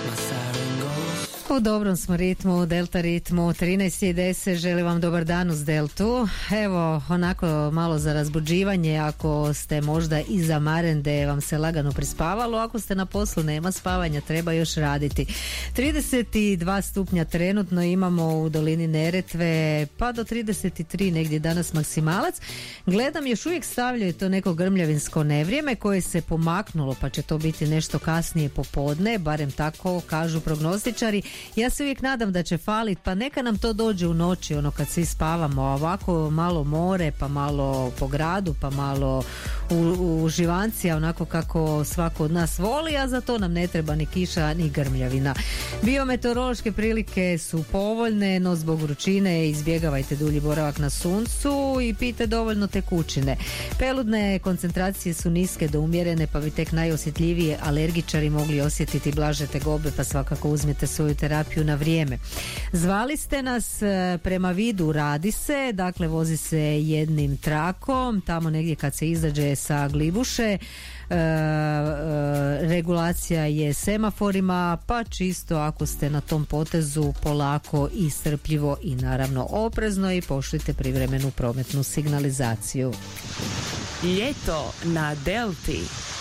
U dobrom smo ritmu, Delta ritmu, 13:10, želim vam dobar dan uz Deltu. Evo, onako malo za razbuđivanje, ako ste možda iza marende, vam se lagano prispavalo, ako ste na poslu, nema spavanja, treba još raditi. 32 stupnja trenutno imamo u dolini Neretve, pa do 33 negdje danas maksimalac. Gledam, još uvijek stavljaju to neko grmljavinsko nevrijeme koje se pomaknulo, pa će to biti nešto kasnije popodne, barem tako kažu prognostičari. Ja se uvijek nadam da će faliti, pa neka nam to dođe u noći, ono kad svi spavamo, ovako malo more, pa malo po gradu, pa malo u živancija, onako kako svako od nas voli, a za to nam ne treba ni kiša, ni grmljavina. Biometeorološke prilike su povoljne, no zbog vrućine izbjegavajte dulji boravak na suncu i pijte dovoljno tekućine. Peludne koncentracije su niske do umjerene, pa bi tek najosjetljivije alergičari mogli osjetiti blaže tegobe, pa svakako uzmite svoju terapiju na vrijeme. Zvali ste nas, prema vidu radi se, dakle vozi se jednim trakom, tamo negdje kad se izađe sa Glibuše, regulacija je semaforima, pa čisto ako ste na tom potezu polako i strpljivo i naravno oprezno i pošljite privremenu prometnu signalizaciju. Ljeto na Delti.